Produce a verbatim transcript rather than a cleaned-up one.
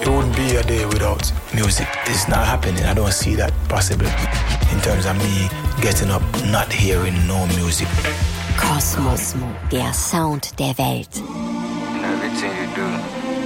There wouldn't be a day without music. It's not happening. I don't see that possible in terms of me getting up, not hearing no music. Kosmos, der Sound der Welt. In everything you do.